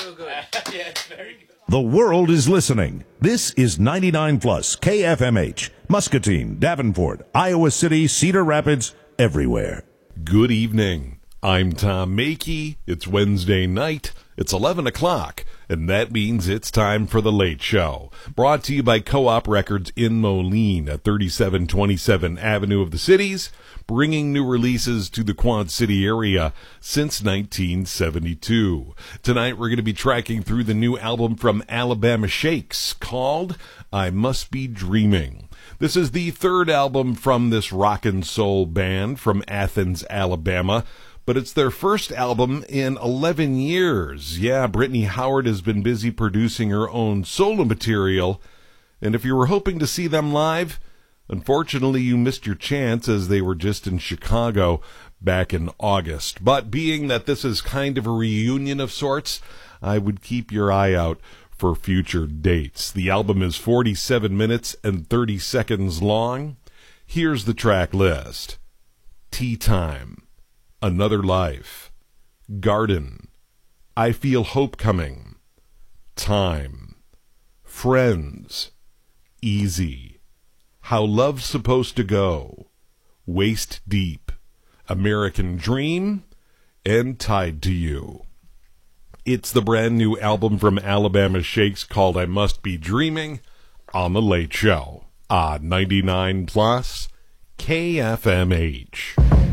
so good. Yeah, it's very good. The world is listening. This is 99 Plus KFMH, Muscatine, Davenport, Iowa City, Cedar Rapids, everywhere. Good evening. I'm Tom Makey. It's Wednesday night. It's 11 o'clock, and that means it's time for The Late Show. Brought to you by Co-op Records in Moline at 3727 Avenue of the Cities, bringing new releases to the Quad City area since 1972. Tonight we're going to be tracking through the new album from Alabama Shakes called I Must Be Dreaming. This is the third album from this rock and soul band from Athens, Alabama, but it's their first album in 11 years. Yeah, Brittany Howard has been busy producing her own solo material, and if you were hoping to see them live, unfortunately you missed your chance as they were just in Chicago back in August. But being that this is kind of a reunion of sorts, I would keep your eye out for future dates. The album is 47 minutes and 30 seconds long. Here's the track list: Tea Time, Another Life, Garden, I Feel Hope Coming, Time, Friends, Easy, How Love's Supposed to Go, Waist Deep, American Dream, and Tied to You. It's the brand new album from Alabama Shakes called I Must Be Dreaming on The Late Show on 99 Plus KFMH.